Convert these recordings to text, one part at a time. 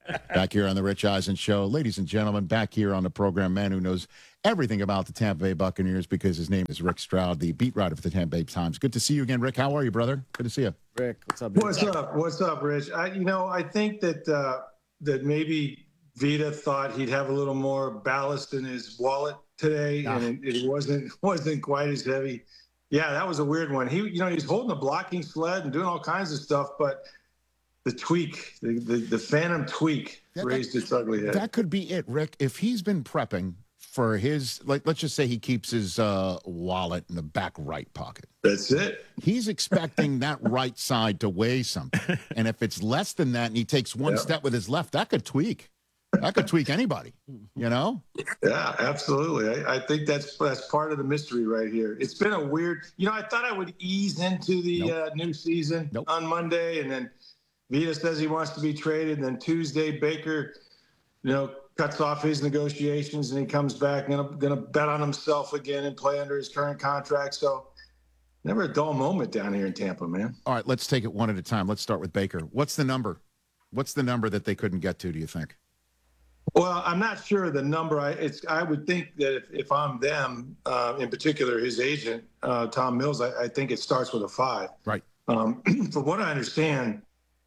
Back here on the Rich Eisen Show. Ladies and gentlemen, back here on the program, man who knows everything about the Tampa Bay Buccaneers because his name is Rick Stroud, the beat writer for the Tampa Bay Times. Good to see you again, Rick. How are you, brother? Good to see you. Rick, what's up, dude? What's up, Rich? I think that maybe Vita thought he'd have a little more ballast in his wallet today, and it wasn't quite as heavy. Yeah, that was a weird one. He's holding a blocking sled and doing all kinds of stuff, but the tweak, the phantom tweak raised its ugly head. That could be it, Rick. If he's been prepping for his, let's just say he keeps his wallet in the back right pocket. That's it. He's expecting that right side to weigh something. And if it's less than that and he takes one step with his left, that could tweak. That could tweak anybody, you know? Yeah, absolutely. I think that's part of the mystery right here. It's been a weird, I thought I would ease into the new season on Monday, and then Vita says he wants to be traded, and then Tuesday Baker, cuts off his negotiations, and he comes back and going to bet on himself again and play under his current contract. So never a dull moment down here in Tampa, man. All right, let's take it one at a time. Let's start with Baker. What's the number? What's the number that they couldn't get to, do you think? Well, I'm not sure the number. I would think that if I'm them, in particular his agent, Tom Mills, I think it starts with a 5. Right. From what I understand,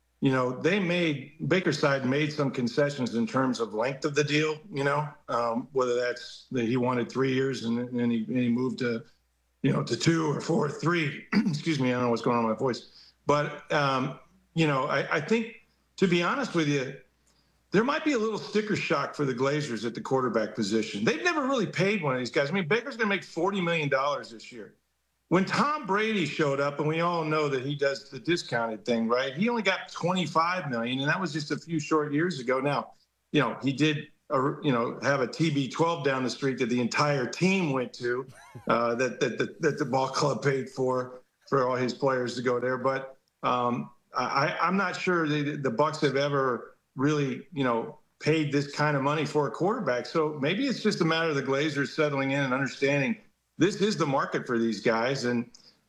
Baker's side made some concessions in terms of length of the deal, whether that's that he wanted 3 years and then he moved to 2 or 4 or 3. Excuse me, I don't know what's going on with my voice. But, I think, to be honest with you, there might be a little sticker shock for the Glazers at the quarterback position. They've never really paid one of these guys. I mean, Baker's going to make $40 million this year. When Tom Brady showed up, and we all know that he does the discounted thing, right? He only got $25 million, and that was just a few short years ago. Now, he did, have a TB12 down the street that the entire team went to, that the ball club paid for all his players to go there. But I'm not sure the Bucs have ever really, paid this kind of money for a quarterback. So maybe it's just a matter of the Glazers settling in and understanding this is the market for these guys. And,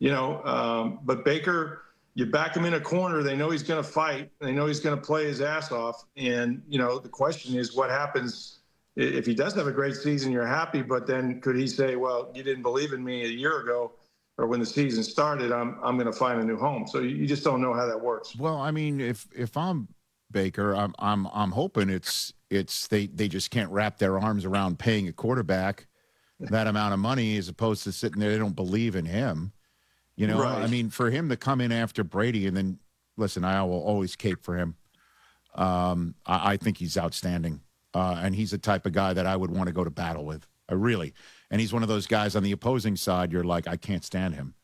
but Baker, you back him in a corner, they know he's going to fight. They know he's going to play his ass off. And, the question is what happens if he does have a great season, you're happy, but then could he say, well, you didn't believe in me a year ago or when the season started, I'm going to find a new home. So you just don't know how that works. Well, I mean, if I'm Baker, I'm hoping it's they just can't wrap their arms around paying a quarterback that amount of money as opposed to sitting there. They don't believe in him. Right. I mean, for him to come in after Brady and then listen, I will always cape for him. I think he's outstanding. And he's the type of guy that I would want to go to battle with. Really. And he's one of those guys on the opposing side. You're like, I can't stand him.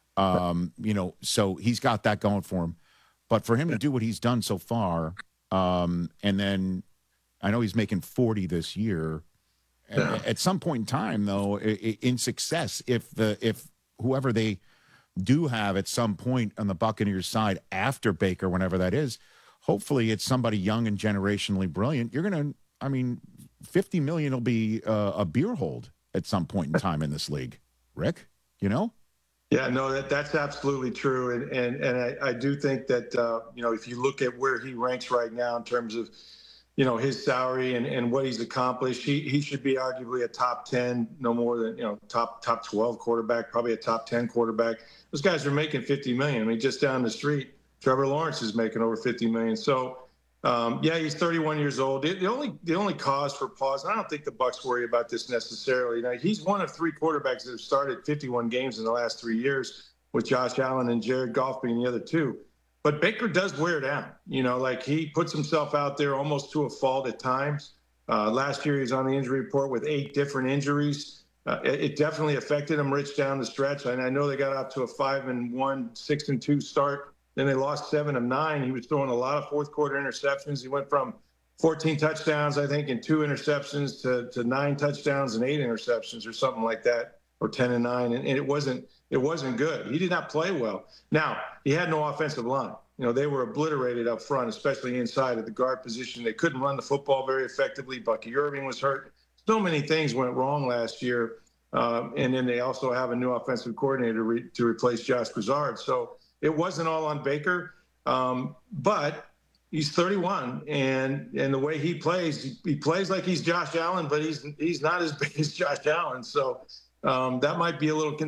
So he's got that going for him. But for him to do what he's done so far, and then I know he's making 40 this year. Yeah. At some point in time, though, in success, if whoever they do have at some point on the Buccaneers side after Baker, whenever that is, hopefully it's somebody young and generationally brilliant. You're going to, $50 million will be a beer hold at some point in time in this league. Rick, Yeah, no, that's absolutely true. And I do think that, if you look at where he ranks right now in terms of, his salary and what he's accomplished, he should be arguably a top 10, no more than, top 12 quarterback, probably a top 10 quarterback. Those guys are making $50 million. I mean, just down the street, Trevor Lawrence is making over $50 million. So, he's 31 years old. The only cause for pause, and I don't think the Bucs worry about this necessarily. Now, he's one of 3 quarterbacks that have started 51 games in the last 3 years, with Josh Allen and Jared Goff being the other 2. But Baker does wear down. He puts himself out there almost to a fault at times. Last year, he was on the injury report with 8 different injuries. It definitely affected him, Rich, down the stretch. And I know they got out to a 5-1, 6-2 start. Then they lost 7 of 9. He was throwing a lot of fourth-quarter interceptions. He went from 14 touchdowns, I think, and 2 interceptions to 9 touchdowns and 8 interceptions or something like that, or 10 and 9. And it wasn't good. He did not play well. Now, he had no offensive line. They were obliterated up front, especially inside at the guard position. They couldn't run the football very effectively. Bucky Irving was hurt. So many things went wrong last year. And then they also have a new offensive coordinator to replace Josh Broussard. So it wasn't all on Baker. But, he's 31, and the way he plays like he's Josh Allen, but he's not as big as Josh Allen. So that might be a little